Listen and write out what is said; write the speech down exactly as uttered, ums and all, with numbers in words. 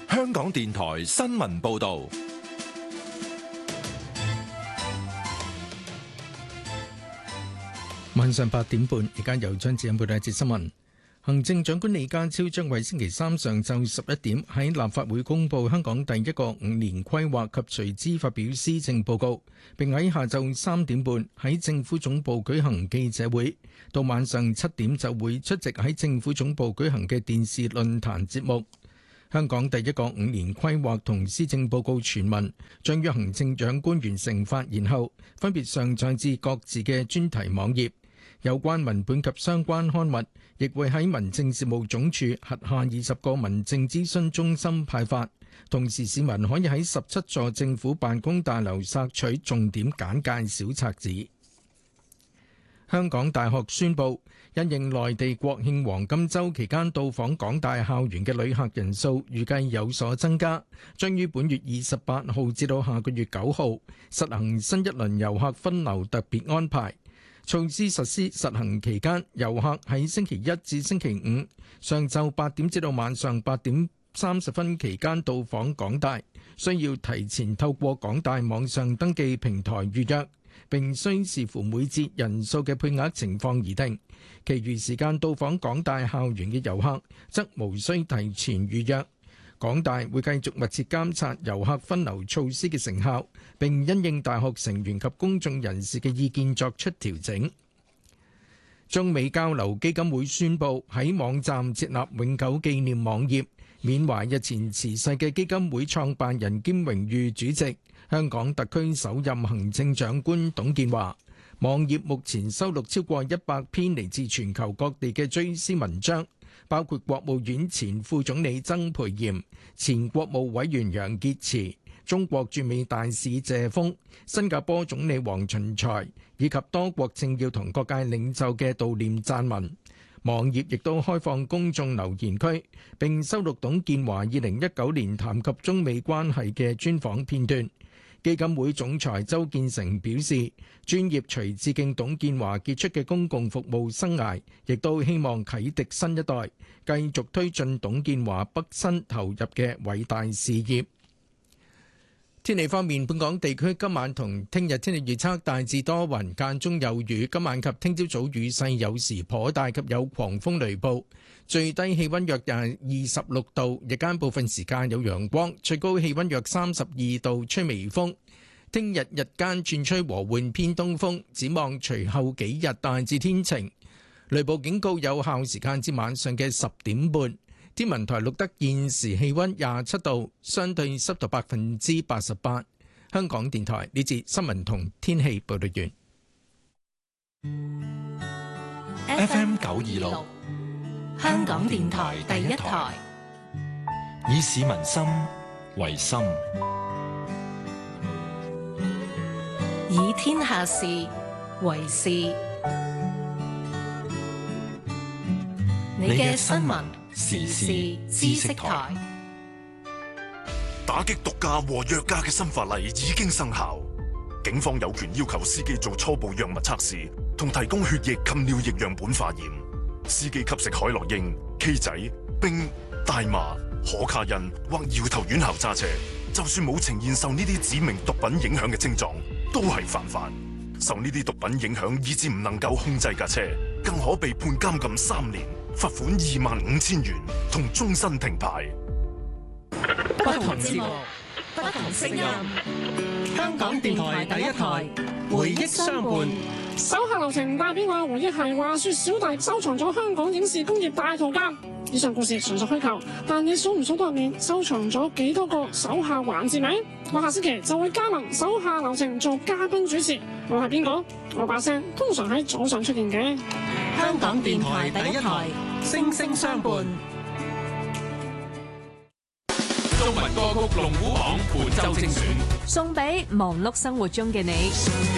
香港電台新聞報道。 晚上八點半，而家由張志恩報道一節新聞。行政長官李家超將喺星期三上晝十一點喺立法會公布香港第一個五年規劃及隨之發表施政報告，並喺下晝三點半喺政府總部舉行記者會，到晚上七點就會出席喺政府總部舉行嘅電視論壇節目。香港第一個五年規劃同施政報告全文將於行政長官完成發言後，分別上載至各自嘅專題網頁。有關文本及相關刊物亦會喺民政事務總署轄下二十個民政諮詢中心派發，同時市民可以喺十七座政府辦公大樓索取重點簡介小冊子。香港大學宣布，因應內地國慶黃金週期間到訪港大校園嘅旅客人數預計有所增加，將於本月二十八號至到下個月九號實行新一輪遊客分流特別安排。措施實施實行期間，遊客喺星期一至星期五上晝八點至到晚上八點三十分期間到訪港大，需要提前透過港大網上登記平台預約，並需視乎每節人數嘅配額情況而定。其餘時間到訪港大校園嘅遊客則無需提前預約。港大會繼續密切監察遊客分流措施嘅成效，並因應大學成員及公眾人士嘅意見作出調整。中美交流基金會宣布喺網站設立永久紀念網頁，緬懷日前辭世嘅基金會創辦人兼榮譽主席、香港特區首任行政長官董建華。網頁目前收錄超過一百篇嚟自全球各地嘅追思文章，包括國務院前副總理曾培炎、前國務委員楊潔篪、中國駐美大使謝鋒、新加坡總理黃循財以及多國政要同各界領袖嘅悼念撰文。網頁亦都開放公眾留言區，並收錄董建華二零一九年談及中美關係嘅專訪片段。基金會總裁周建成表示，專頁除致敬董建華傑出嘅公共服務生涯，亦都希望啟迪新一代，繼續推進董建華畢生投入嘅偉大事業。天氣方面，本港地區今晚同聽日天氣預測大致多雲，間中有雨。今晚及聽朝早雨勢有時頗大，及有狂風雷暴。最低氣溫約二十六度，日間部分時間有陽光，最高氣溫約三十二度，吹微風。聽日日間轉吹和緩偏東風，展望隨後幾日大致天晴。雷暴警告有效時間至晚上嘅十點半。天文台錄得現時氣溫廿七度，相對濕度百分之八十八。香港電台呢節新聞同天氣報道完。 F M 九二六， 香港電台第一台， 以市民心為心， 以天下事為事。你嘅新聞時事知識台。 打擊毒駕和藥駕嘅新法例已經生效，警方有權要求司機做初步藥物測試，同提供血液及尿液樣本化驗。司機吸食海洛因、K 仔、冰、大麻、可卡因或搖頭丸後揸車，就算冇呈現受呢啲指明毒品影響嘅症狀，都係犯法。受呢啲毒品影響以致唔能夠控制架車，更可被判監禁三年、罰款二萬五千元同終身停牌。 不同節目，不同聲音。香港電台第一台，回憶相伴。 手下留情帶俾我回憶係話說小弟收藏咗香港影視工業大圖鑑。以上故事純屬虛構，但你數唔數到入面收藏咗幾多個手下環節名？我下星期就會加盟手下留情做嘉賓主持。我係邊個？我把聲通常喺早上出現嘅。 香港電台第一台，聲聲相伴。 中文歌曲龍虎榜本周精選， 送俾忙碌生活中嘅你。